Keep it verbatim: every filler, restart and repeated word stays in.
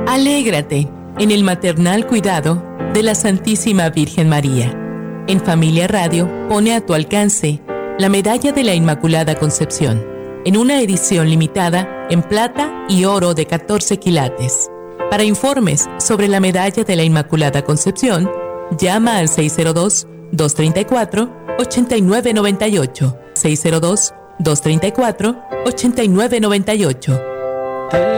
Alégrate en el maternal cuidado de la Santísima Virgen María. En Familia Radio pone a tu alcance la Medalla de la Inmaculada Concepción, en una edición limitada en plata y oro de catorce quilates. Para informes sobre la Medalla de la Inmaculada Concepción, llama al seis cero dos, dos tres cuatro, ocho nueve nueve ocho, seis cero dos, dos tres cuatro, ocho nueve nueve ocho.